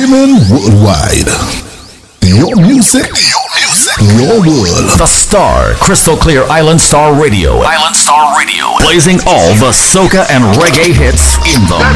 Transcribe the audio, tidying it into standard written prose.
Streaming worldwide. Your music, your world. The Star, Crystal Clear Island Star Radio. Island Star Radio. Blazing all the soca and reggae hits in the